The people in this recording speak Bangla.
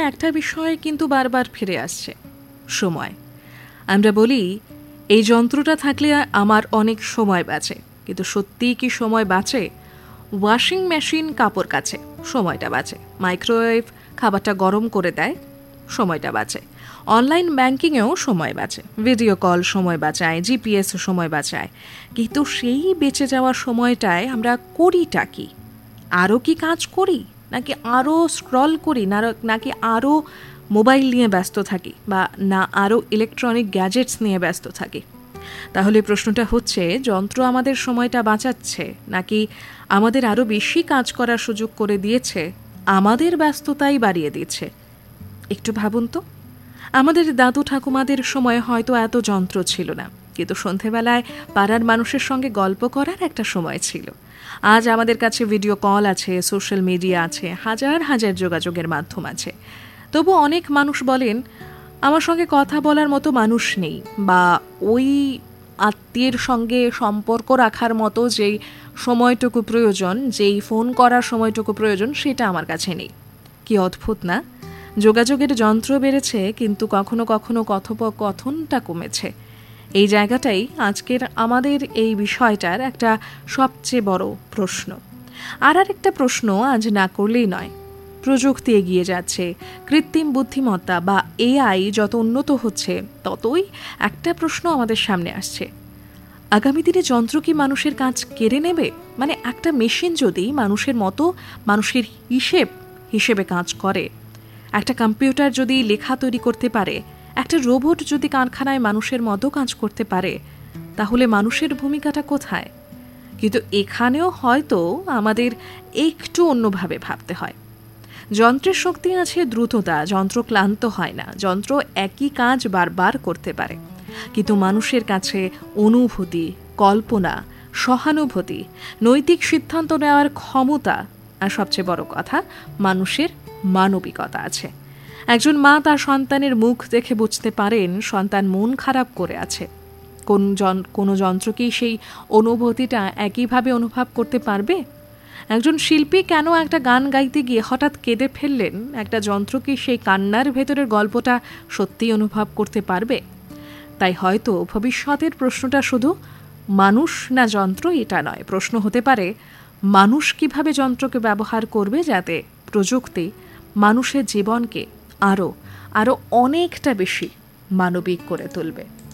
একটা বিষয় কিন্তু বারবার ফিরে আসছে, সময়। আমরা বলি এই যন্ত্রটা থাকলে আমার অনেক সময় বাঁচে, কিন্তু সত্যিই কি সময় বাঁচে? ওয়াশিং মেশিন কাপড় কাচে, সময়টা বাঁচে। মাইক্রোওয়েভ খাবারটা গরম করে দেয়, সময়টা বাঁচে। অনলাইন ব্যাংকিংয়েও সময় বাঁচে, ভিডিও কল সময় বাঁচায়, জিপিএস সময় বাঁচায়। কিন্তু সেই বেঁচে যাওয়ার সময়টায় আমরা করিটা কি? আরও কি কাজ করি, নাকি আরও স্ক্রল করি, নাকি আরও মোবাইল নিয়ে ব্যস্ত থাকি, বা না আরও ইলেকট্রনিক গ্যাজেটস নিয়ে ব্যস্ত থাকি? তাহলে প্রশ্নটা হচ্ছে, যন্ত্র আমাদের সময়টা বাঁচাচ্ছে, নাকি আমাদের আরও বেশি কাজ করার সুযোগ করে দিয়েছে, আমাদের ব্যস্ততাই বাড়িয়ে দিচ্ছে? একটু ভাবুন তো। আমাদের দাদু ঠাকুমাদের সময় হয়তো এত যন্ত্র ছিল না, কিন্তু সন্ধেবেলায় পাড়ার মানুষের সঙ্গে গল্প করার একটা সময় ছিল। আজ আমাদের কাছে ভিডিও কল আছে, সোশ্যাল মিডিয়া আছে, হাজার হাজার যোগাযোগের মাধ্যম আছে। তবু অনেক মানুষ বলেন, আমার সঙ্গে কথা বলার মতো মানুষ নেই, বা ওই আত্মীয়ের সঙ্গে সম্পর্ক রাখার মতো যেই সময়টুকু প্রয়োজন, যেই ফোন করার সময়টুকু প্রয়োজন, সেটা আমার কাছে নেই। কি অদ্ভুত না? যোগাযোগের যন্ত্র বেড়েছে, কিন্তু কখনো কখনো কথোপকথনটা কমেছে। এই জায়গাটাই আজকের আমাদের এই বিষয়টার একটা সবচেয়ে বড় প্রশ্ন। আর একটা প্রশ্ন আজ না করলেই নয়। প্রযুক্তি এগিয়ে যাচ্ছে, কৃত্রিম বুদ্ধিমত্তা বা এআই যত উন্নত হচ্ছে, ততই একটা প্রশ্ন আমাদের সামনে আসছে। আগামী দিনে যন্ত্র কি মানুষের কাজ কেড়ে নেবে? মানে একটা মেশিন যদি মানুষের মতো মানুষের হিসেবে কাজ করে, একটা কম্পিউটার যদি লেখা তৈরি করতে পারে, একটা রোবট যদি কারখানায় মানুষের মতো কাজ করতে পারে, তাহলে মানুষের ভূমিকাটা কোথায়? কিন্তু এখানেও হয়তো আমাদের একটু অন্যভাবে ভাবতে হয়। যন্ত্রের শক্তি আছে দ্রুততা, যন্ত্র ক্লান্ত হয় না, যন্ত্র একই কাজ বারবার করতে পারে। কিন্তু মানুষের কাছে অনুভূতি, কল্পনা, সহানুভূতি, নৈতিক সিদ্ধান্ত নেওয়ার ক্ষমতা, আর সবচেয়ে বড় কথা, মানুষের মানবিকতা আছে। একজন মা তার সন্তানের মুখ দেখে বুঝতে পারেন সন্তান মন খারাপ করে আছে। কোনো যন্ত্র কি সেই অনুভূতিটা একইভাবে অনুভব করতে পারবে? একজন শিল্পী কেন একটা গান গাইতে গিয়ে হঠাৎ কেঁদে ফেললেন, একটা যন্ত্র কি সেই কান্নার ভেতরের গল্পটা সত্যিই অনুভব করতে পারবে? তাই হয়তো ভবিষ্যতের প্রশ্নটা শুধু মানুষ না যন্ত্র এটা নয়, প্রশ্ন হতে পারে মানুষ কিভাবে যন্ত্রকে ব্যবহার করবে যাতে প্রযুক্তি মানুষের জীবনকে আরও অনেকটা বেশি মানবিক করে তুলবে।